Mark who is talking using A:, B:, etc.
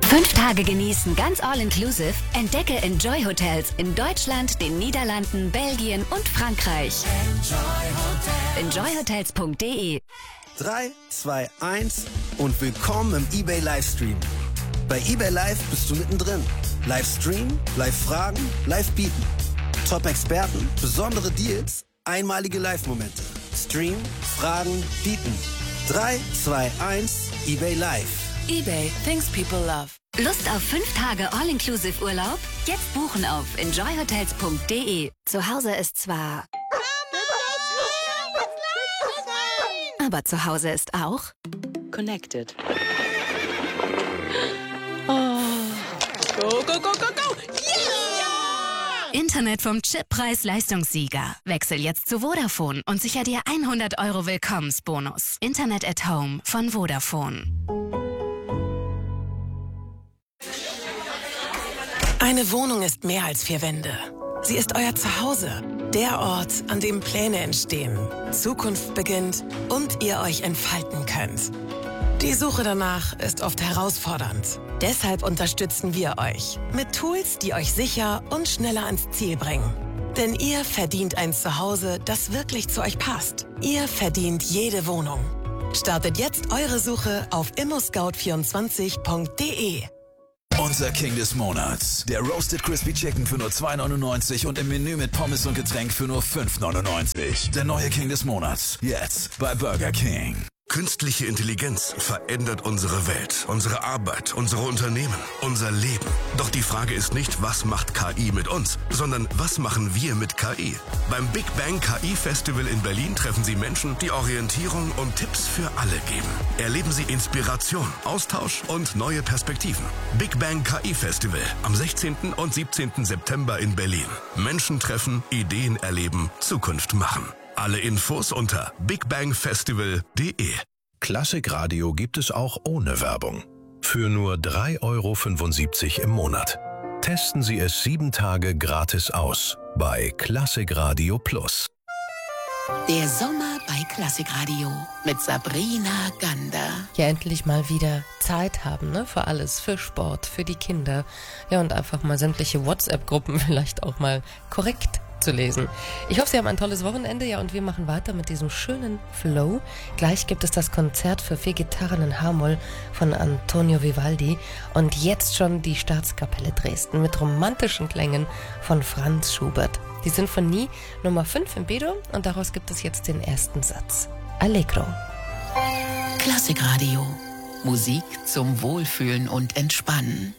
A: 5 Tage genießen, ganz all-inclusive. Entdecke Enjoy Hotels in Deutschland, den Niederlanden, Belgien und Frankreich. Enjoyhotels.de
B: 3, 2, 1 und willkommen im eBay Livestream. Bei eBay Live bist du mittendrin. Livestream, Live-Fragen, Live-Bieten. Top-Experten, besondere Deals, einmalige Live-Momente. Stream, Fragen, Bieten. 3, 2, 1, eBay Live.
C: eBay, things people love.
A: Lust auf 5 Tage all-inclusive Urlaub? Jetzt buchen auf enjoyhotels.de. Zu Hause ist zwar... Aber zu Hause ist auch...
C: Connected. Oh. Go, go, go, go, go! Yeah!
A: Internet vom Chippreis Leistungssieger. Wechsel jetzt zu Vodafone und sicher dir 100 € Willkommensbonus. Internet at Home von Vodafone.
D: Eine Wohnung ist mehr als 4 Wände. Sie ist euer Zuhause. Der Ort, an dem Pläne entstehen, Zukunft beginnt und ihr euch entfalten könnt. Die Suche danach ist oft herausfordernd. Deshalb unterstützen wir euch mit Tools, die euch sicher und schneller ans Ziel bringen. Denn ihr verdient ein Zuhause, das wirklich zu euch passt. Ihr verdient jede Wohnung. Startet jetzt eure Suche auf immoscout24.de.
E: Unser King des Monats. Der Roasted Crispy Chicken für nur 2,99 € und im Menü mit Pommes und Getränk für nur 5,99 €. Der neue King des Monats. Jetzt bei Burger King.
F: Künstliche Intelligenz verändert unsere Welt, unsere Arbeit, unsere Unternehmen, unser Leben. Doch die Frage ist nicht, was macht KI mit uns, sondern was machen wir mit KI? Beim Big Bang KI Festival in Berlin treffen Sie Menschen, die Orientierung und Tipps für alle geben. Erleben Sie Inspiration, Austausch und neue Perspektiven. Big Bang KI Festival am 16. und 17. September in Berlin. Menschen treffen, Ideen erleben, Zukunft machen. Alle Infos unter bigbangfestival.de.
G: Klassikradio gibt es auch ohne Werbung. Für nur 3,75 € im Monat. Testen Sie es 7 Tage gratis aus bei Klassikradio Plus.
C: Der Sommer bei Klassikradio mit Sabrina Gander.
H: Ja, endlich mal wieder Zeit haben, ne? Für alles, für Sport, für die Kinder. Ja, und einfach mal sämtliche WhatsApp-Gruppen vielleicht auch mal korrekt zu lesen. Ich hoffe, Sie haben ein tolles Wochenende, ja, und wir machen weiter mit diesem schönen Flow. Gleich gibt es das Konzert für 4 Gitarren in H-Moll von Antonio Vivaldi und jetzt schon die Staatskapelle Dresden mit romantischen Klängen von Franz Schubert. Die Sinfonie Nummer 5 im B-Dur und daraus gibt es jetzt den ersten Satz. Allegro.
C: Klassikradio. Musik zum Wohlfühlen und Entspannen.